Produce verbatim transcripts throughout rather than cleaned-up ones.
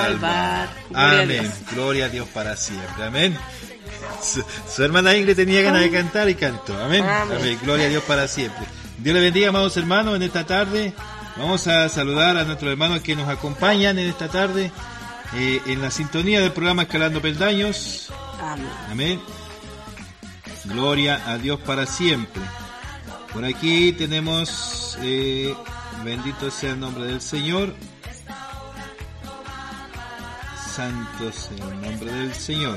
salvar. Amén. Gloria a Dios para siempre. Amén. Su, su hermana Ingrid tenía ganas de cantar y cantó. Amén. Amén. Amén. Gloria a Dios para siempre. Dios le bendiga, amados hermanos, en esta tarde. Vamos a saludar a nuestros hermanos que nos acompañan en esta tarde eh, en la sintonía del programa Escalando Peldaños. Amén. Amén. Gloria a Dios para siempre. Por aquí tenemos, eh, bendito sea el nombre del Señor. Santo sea el nombre del Señor.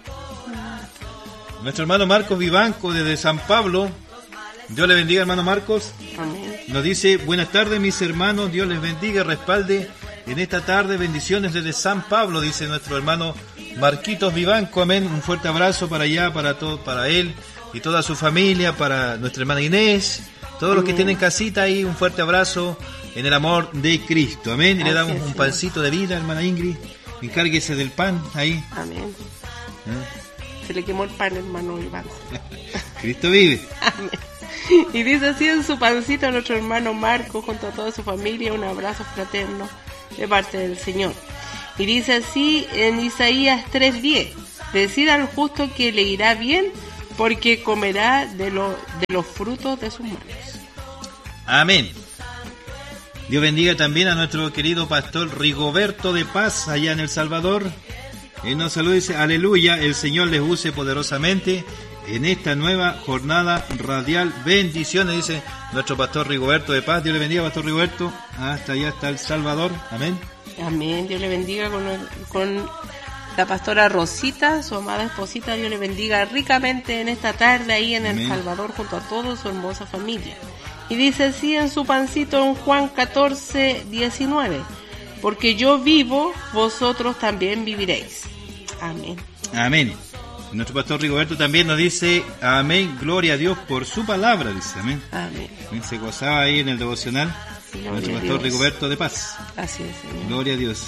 Nuestro hermano Marcos Vivanco desde San Pablo. Dios le bendiga, hermano Marcos. Amén. Nos dice, buenas tardes mis hermanos, Dios les bendiga, respalde en esta tarde, bendiciones desde San Pablo, dice nuestro hermano Marquitos Vivanco. Amén. Un fuerte abrazo para allá, para todo, para él y toda su familia, para nuestra hermana Inés, todos los que tienen casita ahí, un fuerte abrazo en el amor de Cristo. Amén. Y le damos un pancito de vida, hermana Ingrid. Encárguese del pan ahí. Amén. ¿Eh? Se le quemó el pan, hermano Iván. Cristo vive. Amén. Y dice así en su pancito a nuestro hermano Marco, junto a toda su familia, un abrazo fraterno de parte del Señor. Y dice así en Isaías tres diez, decid al justo que le irá bien, porque comerá de, lo, de los frutos de sus manos. Amén. Dios bendiga también a nuestro querido pastor Rigoberto de Paz, allá en El Salvador. Él nos saluda y dice, aleluya, el Señor les use poderosamente en esta nueva jornada radial. Bendiciones, dice nuestro pastor Rigoberto de Paz. Dios le bendiga, pastor Rigoberto. Hasta allá está El Salvador. Amén. Amén. Dios le bendiga con, el, con la pastora Rosita, su amada esposita. Dios le bendiga ricamente en esta tarde ahí en Amén. El Salvador, junto a toda su hermosa familia. Y dice así en su pancito en Juan catorce diecinueve, porque yo vivo, vosotros también viviréis. Amén. Amén. Nuestro pastor Rigoberto también nos dice, amén, gloria a Dios por su palabra, dice, amén. Amén. Se gozaba ahí en el devocional. Gloria nuestro pastor Dios. Rigoberto de Paz. Así es, Señor. Gloria a Dios.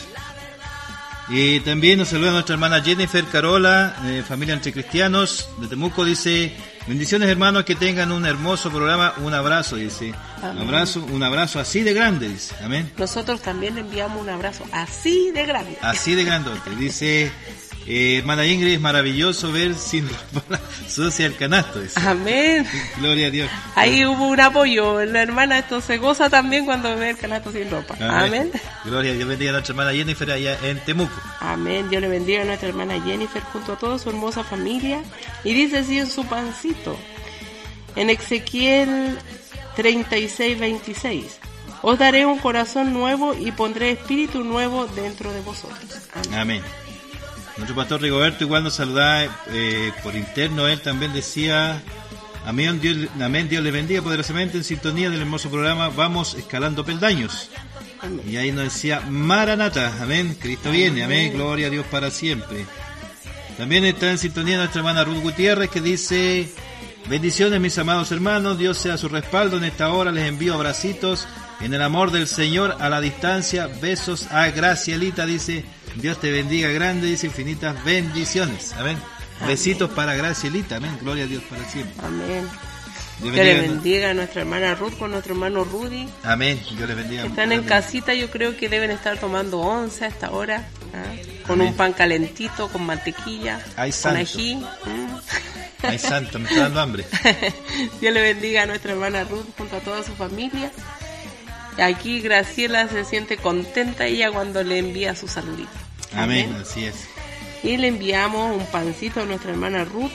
Y también nos saluda nuestra hermana Jennifer Carola, eh, familia entre cristianos de Temuco, dice, bendiciones hermanos, que tengan un hermoso programa, un abrazo, dice. Amén. Un abrazo, un abrazo así de grande, dice, amén. Nosotros también le enviamos un abrazo así de grande. Así de grandote, dice. Eh, hermana Ingrid, es maravilloso ver sin ropa sucia el canasto. Dice. Amén. Gloria a Dios. Ahí hubo un apoyo. La hermana esto se goza también cuando ve el canasto sin ropa. Amén. Amén. Gloria a Dios. Bendiga a nuestra hermana Jennifer allá en Temuco. Amén. Dios le bendiga a nuestra hermana Jennifer junto a toda su hermosa familia. Y dice así en su pancito, en Ezequiel treinta y seis veintiséis, os daré un corazón nuevo y pondré espíritu nuevo dentro de vosotros. Amén. Amén. Nuestro pastor Rigoberto igual nos saludaba eh, por interno. Él también decía, amén Dios, amén, Dios le bendiga poderosamente en sintonía del hermoso programa Vamos Escalando Peldaños. Amén. Y ahí nos decía, Maranata, amén, Cristo amén. Viene, amén, gloria a Dios para siempre. También está en sintonía nuestra hermana Ruth Gutiérrez, que dice, bendiciones mis amados hermanos, Dios sea su respaldo en esta hora, les envío abracitos en el amor del Señor a la distancia, besos a Gracielita, dice, Dios te bendiga grande, dice, infinitas bendiciones. Amén. Amén. Besitos para Gracielita. Amén. Gloria a Dios para siempre. Amén. Dios, Dios le bendiga a nuestra hermana Ruth con nuestro hermano Rudy. Amén. Dios les bendiga. Están en casita, yo creo que deben estar tomando once a esta hora. ¿eh? Con Amén. Un pan calentito, con mantequilla, Ay, con santo. ají. ¿eh? Ay, santo, me está dando hambre. Dios le bendiga a nuestra hermana Ruth junto a toda su familia. Aquí Graciela se siente contenta ella cuando le envía su saludito. Amén. Amén, así es. Y le enviamos un pancito a nuestra hermana Ruth,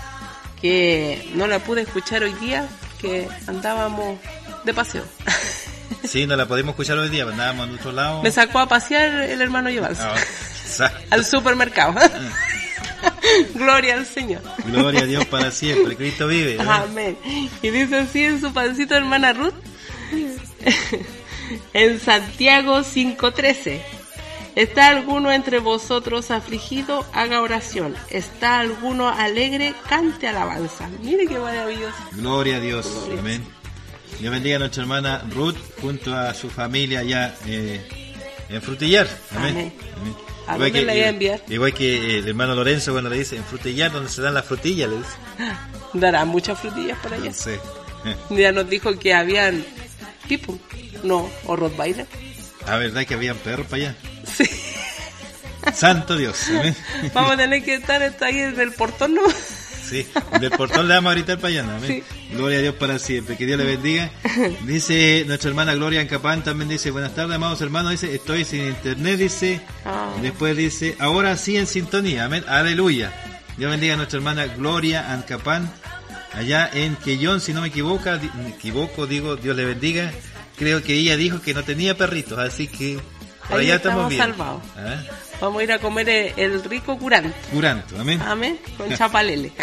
que no la pude escuchar hoy día, que andábamos de paseo. Sí, no la pudimos escuchar hoy día, andábamos a otro lado. Me sacó a pasear el hermano Llevanza. Oh, al supermercado. Gloria al Señor. Gloria a Dios para siempre, Cristo vive. ¿eh? Amén. Y dice así en su pancito hermana Ruth, en Santiago cinco trece, ¿está alguno entre vosotros afligido? Haga oración. ¿Está alguno alegre? Cante alabanza. Mire qué maravilloso. Gloria a Dios. Gloria. Amén. Dios bendiga a nuestra hermana Ruth junto a su familia allá eh, en Frutillar. Amén. Amén. Amén. ¿A igual dónde que, la iba a enviar? Igual que el hermano Lorenzo cuando le dice en Frutillar, donde se dan las frutillas, le dice. ¿Dará muchas frutillas por allá? No sé. Ya nos dijo que habían tipo, no, o Rottweiler. Ah, ¿verdad que habían perros para allá? Sí. Santo Dios. Amén. Vamos a tener que estar ahí en el portón, ¿no? Sí, del portón le vamos a gritar para allá, ¿no? Amén. Sí. Gloria a Dios para siempre, que Dios le bendiga. Dice nuestra hermana Gloria Ancapán, también dice, buenas tardes, amados hermanos, dice, estoy sin internet, dice, oh. Y después dice, ahora sí en sintonía, amén, aleluya. Dios bendiga a nuestra hermana Gloria Ancapán, allá en Quellón, si no me equivoco, me equivoco, digo, Dios le bendiga. Creo que ella dijo que no tenía perritos, así que por allá estamos, estamos bien. Salvados. ¿Ah? Vamos a ir a comer el rico curanto. Curanto, amén. Amén, con chapalele.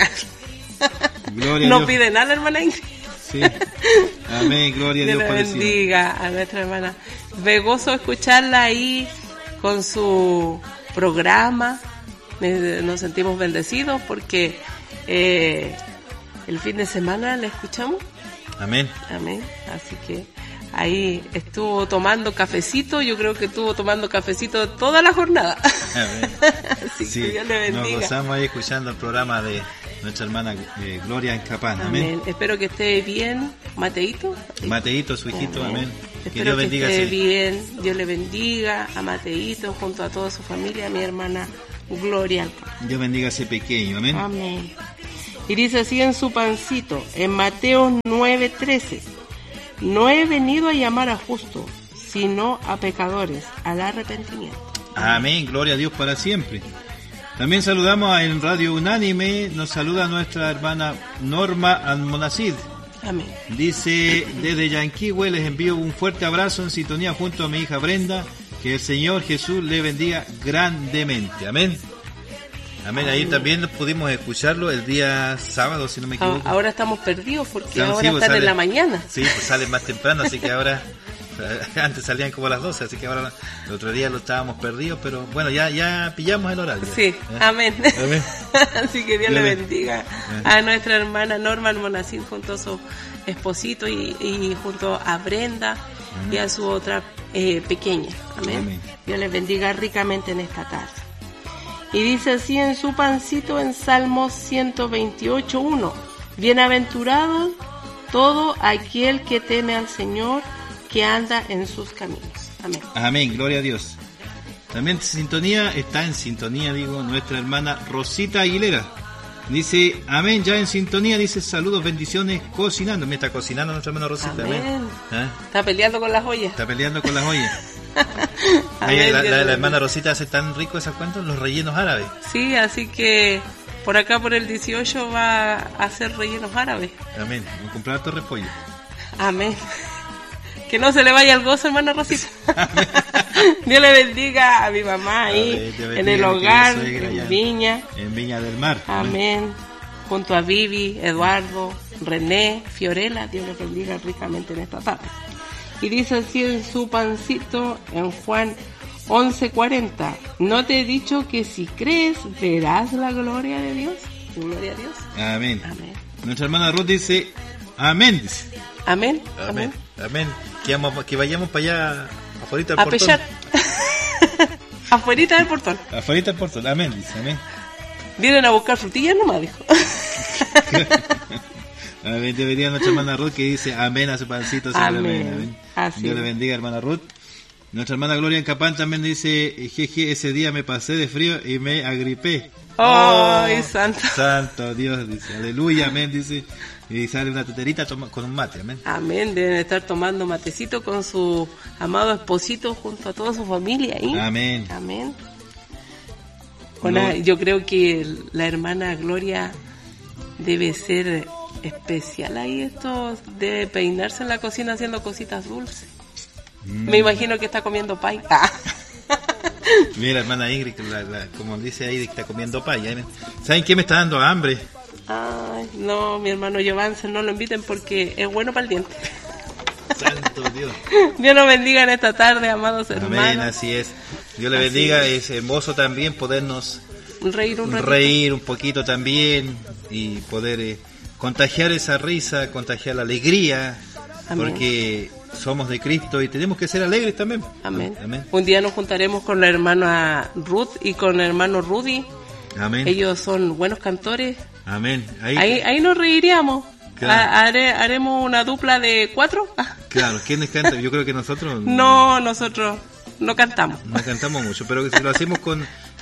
Gloria no a Dios. Pide nada, hermana Ingrid. Sí. Amén, gloria a Dios. Dios bendiga a nuestra hermana. Me gozo escucharla ahí con su programa. Nos sentimos bendecidos porque eh, el fin de semana la escuchamos. Amén. Amén. Así que ahí estuvo tomando cafecito, yo creo que estuvo tomando cafecito toda la jornada. Amén. Así sí, que Dios le bendiga. Nos gozamos ahí escuchando el programa de nuestra hermana eh, Gloria Ancapán. Amén. Amén. Espero que esté bien, Mateito. Mateito, su hijito, amén. amén. Espero que Dios que bendiga. Esté sí. bien, Dios le bendiga a Mateito junto a toda su familia, a mi hermana Gloria. Dios bendiga a ese pequeño, amén. Amén. Y dice así en su pancito, en Mateo nueve trece. No he venido a llamar a justos, sino a pecadores, al arrepentimiento. Amén. Amén, gloria a Dios para siempre. También saludamos en Radio Unánime, nos saluda nuestra hermana Norma Almonacid. Amén. Dice, desde Yanquihue les envío un fuerte abrazo en sintonía junto a mi hija Brenda, que el Señor Jesús le bendiga grandemente. Amén. Amén, ahí también pudimos escucharlo el día sábado, si no me equivoco. Ahora estamos perdidos porque Estamos, ahora sí, pues están sale, en la mañana. Sí, pues salen más temprano, así que ahora, antes salían como a las doce, así que ahora el otro día lo estábamos perdidos, pero bueno, ya ya pillamos el horario. Sí, ¿eh? amén. amén. Así que Dios le bendiga a nuestra hermana Norma Almonacid junto a su esposito y, y junto a Brenda amén. Y a su otra eh, pequeña. Amén. amén. Dios les bendiga ricamente en esta tarde. Y dice así en su pancito en Salmos ciento veintiocho uno. Bienaventurado todo aquel que teme al Señor, que anda en sus caminos. Amén. Amén, gloria a Dios. También sintonía, está en sintonía, digo, nuestra hermana Rosita Aguilera. Dice, amén, ya en sintonía, dice, saludos, bendiciones, cocinando. Me está cocinando nuestra hermana Rosita. Amén. Amén. ¿Ah? Está peleando con las ollas. Está peleando con las ollas. Amén, la, la, la hermana Rosita hace tan rico esas cuentas, los rellenos árabes. Sí, así que por acá por el dieciocho va a hacer rellenos árabes. Amén, vamos a comprar torre pollo. Amén. Que no se le vaya el gozo, hermana Rosita. Dios le bendiga a mi mamá ahí, Amén, en el hogar, en Viña. En Viña del Mar. Amén. Amén. Junto a Vivi, Eduardo, René, Fiorella, Dios le bendiga ricamente en esta tarde. Y dice así en su pancito, en Juan once cuarenta, ¿no te he dicho que si crees verás la gloria de Dios? Gloria a Dios. Amén. Amén. Nuestra hermana Ruth dice, amén. Dice. Amén. Amén. Amén. Que, vamos, que vayamos para allá, afuera del a portón. Pechar. Afuerita del portón. Afuerita del portón. Amén. Dice. Amén. Vienen a buscar frutillas nomás, dijo. Amén, debería nuestra hermana Ruth que dice amén a su pancito. Amén. Amén. Amén. Dios le bendiga, hermana Ruth. Nuestra hermana Gloria Ancapán también dice, jeje, ese día me pasé de frío y me agripé. ¡Ay, oh, santo! Santo Dios, dice, aleluya, amén, dice. Y sale una teterita toma, con un mate, amén. Amén, deben estar tomando matecito con su amado esposito junto a toda su familia ahí. Amén. Amén. Bueno, yo creo que la hermana Gloria debe ser especial ahí, esto debe peinarse en la cocina haciendo cositas dulces. Mm. Me imagino que está comiendo pay. Ah. Mira, hermana Ingrid, la, la, como dice ahí, está comiendo pay. ¿Saben qué me está dando hambre? Ay, no, mi hermano Giovanni, no lo inviten porque es bueno para el diente. Santo Dios. Dios nos bendiga en esta tarde, amados hermanos. Amén, así es. Dios le bendiga, es. es hermoso también podernos reír un, reír un poquito también y poder eh, contagiar esa risa, contagiar la alegría, Amén. Porque somos de Cristo y tenemos que ser alegres también. Amén. Amén. Un día nos juntaremos con la hermana Ruth y con el hermano Rudy. Amén. Ellos son buenos cantores. Amén. Ahí, ahí, ahí nos reiríamos. Claro. Haré, haremos una dupla de cuatro. Claro, ¿quiénes cantan? Yo creo que nosotros... No, nosotros no cantamos. No cantamos mucho, pero si lo hacemos con,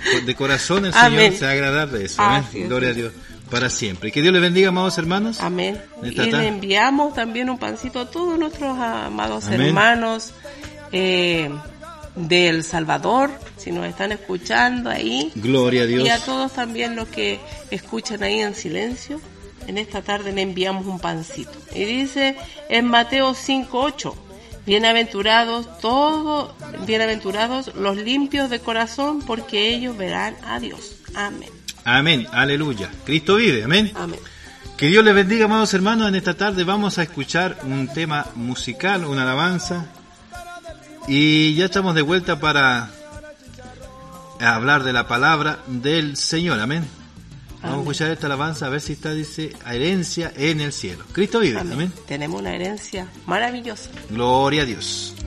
de corazón el Amén. Señor se va a agradar de eso. Ah, Amén. sí, Gloria sí. a Dios para siempre. Y que Dios les bendiga, amados hermanos. Amén. Y Esta tarde. le enviamos también un pancito a todos nuestros amados Amén. hermanos eh, de El Salvador, si nos están escuchando ahí. Gloria a Dios. Y a todos también los que escuchan ahí en silencio. En esta tarde le enviamos un pancito. Y dice en Mateo cinco ocho, bienaventurados todos, bienaventurados los limpios de corazón, porque ellos verán a Dios. Amén. Amén. Aleluya. Cristo vive. Amén. Amén. Que Dios les bendiga, amados hermanos. En esta tarde vamos a escuchar un tema musical, una alabanza. Y ya estamos de vuelta para hablar de la palabra del Señor. Amén. Vamos Amén. a escuchar esta alabanza a ver si está, dice, herencia en el cielo. Cristo vive. Amén. Amén. Tenemos una herencia maravillosa. Gloria a Dios.